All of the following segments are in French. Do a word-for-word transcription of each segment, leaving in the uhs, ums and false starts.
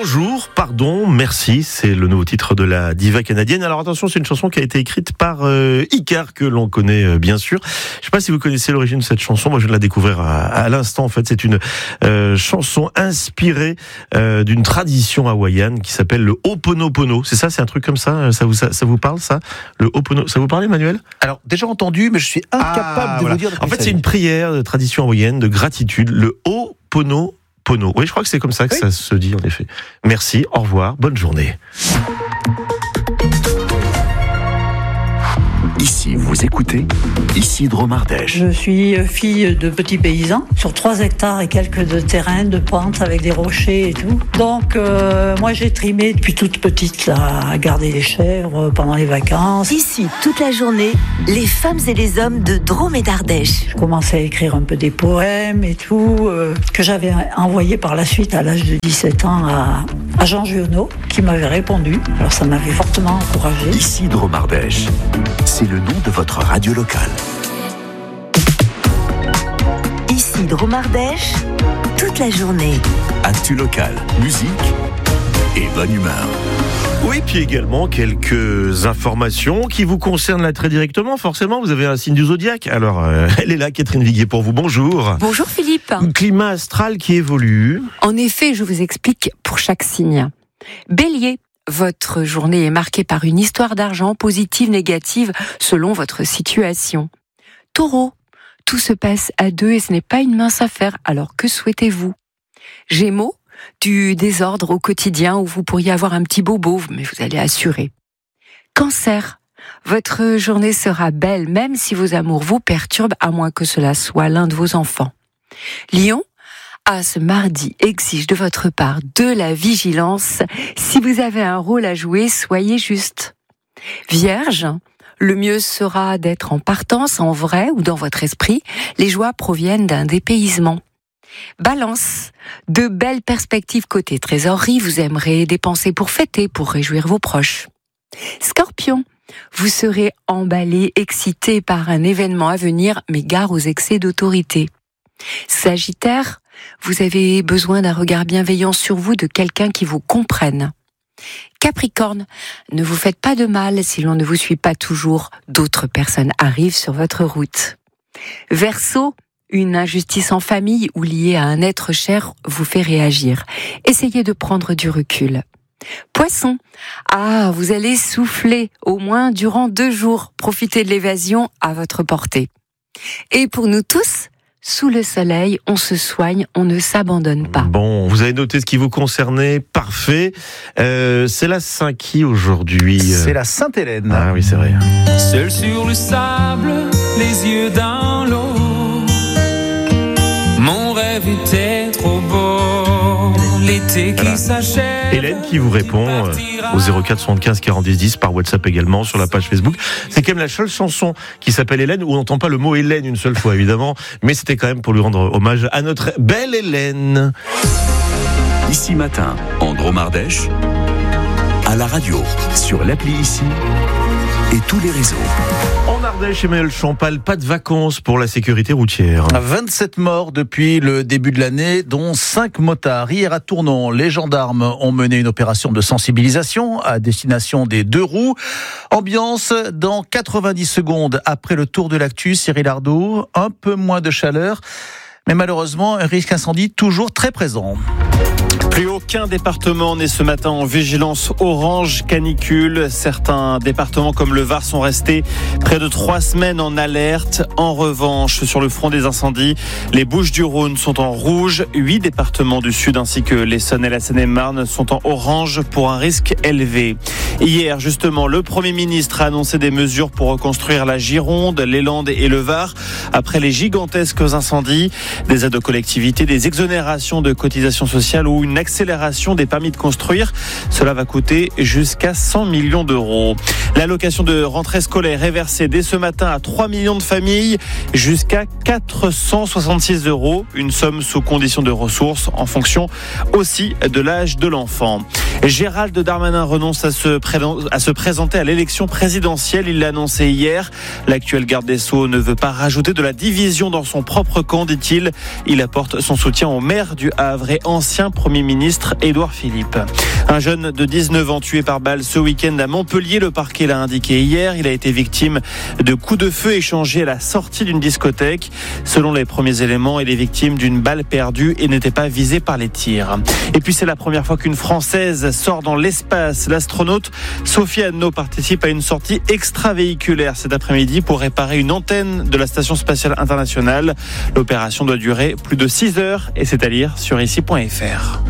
Bonjour, pardon, merci, c'est le nouveau titre de la diva canadienne. Alors attention, c'est une chanson qui a été écrite par euh, Icar, que l'on connaît euh, bien sûr. Je ne sais pas si vous connaissez l'origine de cette chanson, moi je viens de la découvrir à, à l'instant. En fait, c'est une euh, chanson inspirée euh, d'une tradition hawaïenne qui s'appelle le Ho'oponopono. C'est ça, c'est un truc comme ça, ça vous, ça, ça vous parle ça? Le Ho'oponopono, ça vous parle, Emmanuel? Alors, déjà entendu, mais je suis incapable ah, de voilà. vous dire de quoi En fait, il c'est une prière de tradition hawaïenne de gratitude, le Ho'oponopono. Pono. Oui, je crois que c'est comme ça que oui. ça se dit en effet. Merci, au revoir, bonne journée. Ici, vous écoutez Isidro Mardèche. Je suis fille de petits paysans, sur trois hectares et quelques de terrain, de pente avec des rochers et tout. Donc, euh, moi, j'ai trimé depuis toute petite, là, à garder les chèvres pendant les vacances. Ici, toute la journée, les femmes et les hommes de Drôme et d'Ardèche. Je commençais à écrire un peu des poèmes et tout, euh, que j'avais envoyé par la suite à l'âge de dix-sept ans à, à Jean Giono, qui m'avait répondu. Alors, ça m'avait fortement encouragée. Isidro Mardèche, c'est le nom de votre radio locale. Ici Drôme Ardèche, toute la journée. Actu local, musique et bonne humeur. Oui, puis également quelques informations qui vous concernent là très directement. Forcément, vous avez un signe du zodiaque. Alors, euh, elle est là, Catherine Viguier, pour vous. Bonjour. Bonjour Philippe. Un climat astral qui évolue. En effet, je vous explique pour chaque signe. Bélier. Votre journée est marquée par une histoire d'argent positive, négative, selon votre situation. Taureau, tout se passe à deux et ce n'est pas une mince affaire, alors que souhaitez-vous? Gémeaux, du désordre au quotidien où vous pourriez avoir un petit bobo, mais vous allez assurer. Cancer, votre journée sera belle, même si vos amours vous perturbent, à moins que cela soit l'un de vos enfants. Lion, Ah, ce mardi exige de votre part de la vigilance. Si vous avez un rôle à jouer, soyez juste. Vierge, le mieux sera d'être en partance, en vrai ou dans votre esprit. Les joies proviennent d'un dépaysement. Balance, de belles perspectives côté trésorerie. Vous aimerez dépenser pour fêter, pour réjouir vos proches. Scorpion, vous serez emballé, excité par un événement à venir, mais gare aux excès d'autorité. Sagittaire, vous avez besoin d'un regard bienveillant sur vous de quelqu'un qui vous comprenne. Capricorne, ne vous faites pas de mal si l'on ne vous suit pas toujours. D'autres personnes arrivent sur votre route. Verseau, une injustice en famille ou liée à un être cher vous fait réagir. Essayez de prendre du recul. Poisson, ah, vous allez souffler au moins durant deux jours. Profitez de l'évasion à votre portée. Et pour nous tous, sous le soleil, on se soigne, on ne s'abandonne pas. Bon, vous avez noté ce qui vous concernait, parfait. Euh, c'est la Saint qui aujourd'hui? C'est la Sainte-Hélène. Ah oui, c'est vrai. Seul sur le sable, les yeux dans l'eau, mon rêve était trop beau, l'été qui voilà. s'achève. Hélène qui vous répond euh, au zéro quatre soixante-quinze quarante-dix dix par WhatsApp également, sur la page Facebook. C'est quand même la seule chanson qui s'appelle Hélène où on n'entend pas le mot Hélène une seule fois évidemment, mais c'était quand même pour lui rendre hommage à notre belle Hélène. Ici matin, en Drôme Ardèche, à la radio, sur l'appli Ici et tous les réseaux. En Ardèche, Emmanuel Champal, pas de vacances pour la sécurité routière. vingt-sept morts depuis le début de l'année, dont cinq motards. Hier à Tournon, les gendarmes ont mené une opération de sensibilisation à destination des deux roues. Ambiance dans quatre-vingt-dix secondes après le tour de l'actu, Cyril Ardo, un peu moins de chaleur, mais malheureusement un risque incendie toujours très présent. Plus aucun département n'est ce matin en vigilance orange canicule. Certains départements comme le Var sont restés près de trois semaines en alerte. En revanche, sur le front des incendies, les Bouches-du-Rhône sont en rouge. Huit départements du Sud ainsi que l'Essonne et la Seine-et-Marne sont en orange pour un risque élevé. Hier, justement, le Premier ministre a annoncé des mesures pour reconstruire la Gironde, les Landes et le Var après les gigantesques incendies. Des aides aux collectivités, des exonérations de cotisations sociales ou une accélération des permis de construire. Cela va coûter jusqu'à cent millions d'euros. L'allocation de rentrée scolaire est versée dès ce matin à trois millions de familles, jusqu'à quatre cent soixante-six euros. Une somme sous condition de ressources en fonction aussi de l'âge de l'enfant. Gérald Darmanin renonce à se, pré- à se présenter à l'élection présidentielle. Il l'a annoncé hier. L'actuel garde des Sceaux ne veut pas rajouter de la division dans son propre camp, dit-il. ville. Il apporte son soutien au maire du Havre et ancien Premier ministre Édouard Philippe. Un jeune de dix-neuf ans tué par balle ce week-end à Montpellier, le parquet l'a indiqué hier. Il a été victime de coups de feu échangés à la sortie d'une discothèque. Selon les premiers éléments, il est victime d'une balle perdue et n'était pas visé par les tirs. Et puis c'est la première fois qu'une Française sort dans l'espace. L'astronaute Sophie Anneau participe à une sortie extravéhiculaire cet après-midi pour réparer une antenne de la Station spatiale internationale. L'opération doit durer plus de six heures et c'est à lire sur ici point f r.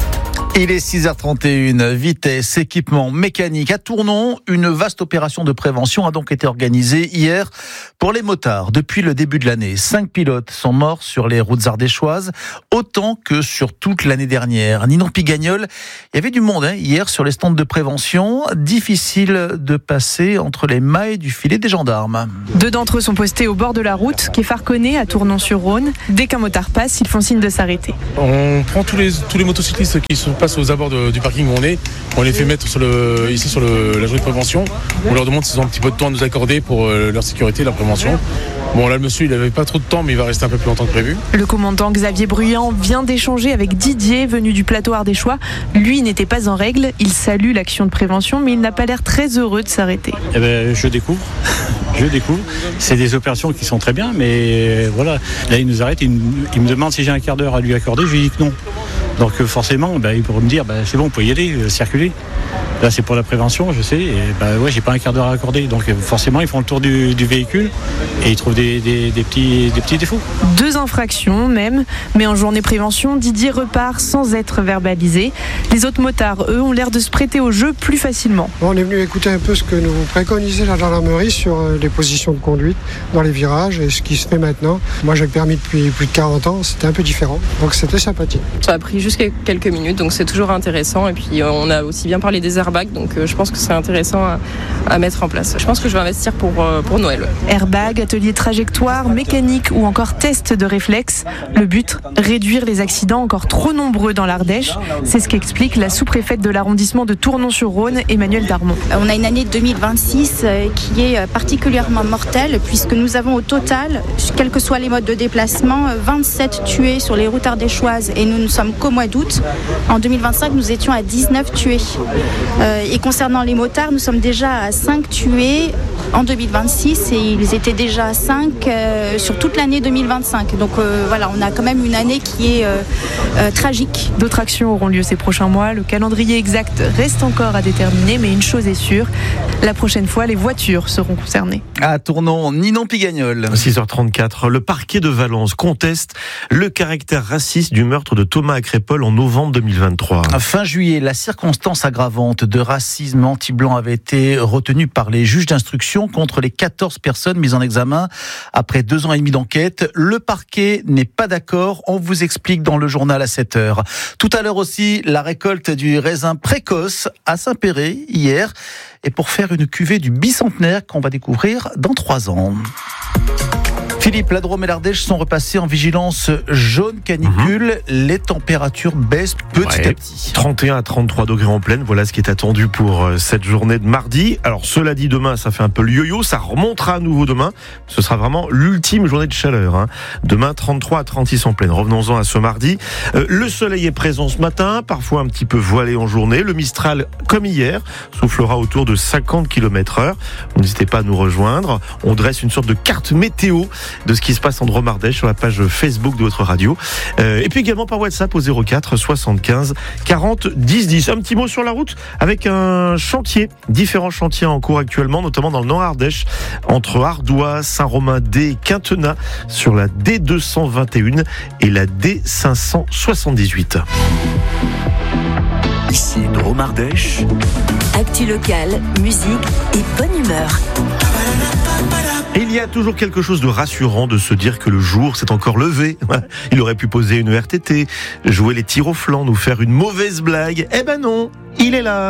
Il est six heures trente et une, vitesse, équipement mécanique à Tournon. Une vaste opération de prévention a donc été organisée hier pour les motards. Depuis le début de l'année, cinq pilotes sont morts sur les routes ardéchoises, autant que sur toute l'année dernière. Ninon Pigagnol, il y avait du monde hein, hier sur les stands de prévention. Difficile de passer entre les mailles du filet des gendarmes. Deux d'entre eux sont postés au bord de la route, quai Farconnet à Tournon-sur-Rhône. Dès qu'un motard passe, ils font signe de s'arrêter. On prend tous les, tous les motocyclistes qui se passent aux abords de, du parking où on est, on les fait mettre sur le, ici sur le, la journée de prévention. On leur demande s'ils ont un petit peu de temps à nous accorder pour euh, leur sécurité, leur prévention. Bon là le monsieur il n'avait pas trop de temps mais il va rester un peu plus longtemps que prévu. Le commandant Xavier Bruyant vient d'échanger avec Didier venu du plateau ardéchois. Lui n'était pas en règle, il salue l'action de prévention mais il n'a pas l'air très heureux de s'arrêter. Eh ben, je découvre, je découvre. C'est des opérations qui sont très bien mais voilà, là il nous arrête, il, il me demande si j'ai un quart d'heure à lui accorder, je lui dis que non. Donc forcément, bah, il pourrait me dire, bah, c'est bon, vous pouvez y aller, euh, circuler. Là, c'est pour la prévention, je sais. Et bah, ouais, j'ai pas un quart d'heure à accorder. Donc forcément, ils font le tour du, du véhicule et ils trouvent des, des, des, petits, des petits défauts. Deux infractions même. Mais en journée prévention, Didier repart sans être verbalisé. Les autres motards, eux, ont l'air de se prêter au jeu plus facilement. Bon, on est venu écouter un peu ce que nous préconisait la gendarmerie sur les positions de conduite dans les virages et ce qui se fait maintenant. Moi, j'ai le permis depuis plus de quarante ans, c'était un peu différent. Donc c'était sympathique. Ça a pris juste quelques minutes, donc c'est toujours intéressant. Et puis on a aussi bien parlé des airbags, donc je pense que c'est intéressant à, à mettre en place. Je pense que je vais investir pour, pour Noël. Airbag, atelier trajectoire, mécanique ou encore test de réflexe. Le but, réduire les accidents encore trop nombreux dans l'Ardèche. C'est ce qu'explique la sous-préfète de l'arrondissement de Tournon-sur-Rhône, Emmanuelle Darmon. On a une année deux mille vingt-six qui est particulièrement mortelle puisque nous avons au total, quels que soient les modes de déplacement, vingt-sept tués sur les routes ardéchoises et nous ne sommes qu'au mois d'août. En deux mille vingt-cinq, nous étions à dix-neuf tués. Euh, et concernant les motards, nous sommes déjà à cinq tués en deux mille vingt-six et ils étaient déjà à cinq euh, sur toute l'année deux mille vingt-cinq. Donc euh, voilà, on a quand même une année qui est euh, euh, tragique. D'autres actions auront lieu ces prochains mois. Le calendrier exact reste encore à déterminer, mais une chose est sûre, la prochaine fois, les voitures seront concernées. À Tournon, Ninon Pigagnol. six heures trente-quatre, le parquet de Valence conteste le caractère raciste du meurtre de Thomas Acrépol en novembre deux mille vingt-trois. Fin juillet, la circonstance aggravante de racisme anti-blanc avait été retenue par les juges d'instruction contre les quatorze personnes mises en examen après deux ans et demi d'enquête. Le parquet n'est pas d'accord. On vous explique dans le journal à sept heures. Tout à l'heure aussi, la récolte du raisin précoce à Saint-Péray hier. Et pour faire une cuvée du bicentenaire qu'on va découvrir dans trois ans. Philippe, la Drôme et l'Ardèche sont repassés en vigilance jaune canicule. Mmh. Les températures baissent petit ouais. à petit. trente et un à trente-trois degrés en pleine, voilà ce qui est attendu pour cette journée de mardi. Alors cela dit, demain ça fait un peu le yo-yo, ça remontera à nouveau demain. Ce sera vraiment l'ultime journée de chaleur. Hein. Demain trente-trois à trente-six en pleine. Revenons-en à ce mardi. Euh, le soleil est présent ce matin, parfois un petit peu voilé en journée. Le Mistral, comme hier, soufflera autour de cinquante kilomètres heure. N'hésitez pas à nous rejoindre. On dresse une sorte de carte météo de ce qui se passe en Drôme-Ardèche sur la page Facebook de votre radio. Euh, et puis également par WhatsApp au zéro quatre soixante-quinze quarante dix dix. Un petit mot sur la route avec un chantier, différents chantiers en cours actuellement, notamment dans le Nord-Ardèche, entre Ardois, Saint-Romain-des et Quintenat, sur la D deux cent vingt et un et la D cinq cent soixante-dix-huit. Ici Drôme-Ardèche. Actu locale, musique et bonne humeur. Il y a toujours quelque chose de rassurant de se dire que le jour s'est encore levé. Il aurait pu poser une R T T, jouer les tirs au flanc, nous faire une mauvaise blague. Eh ben non, il est là.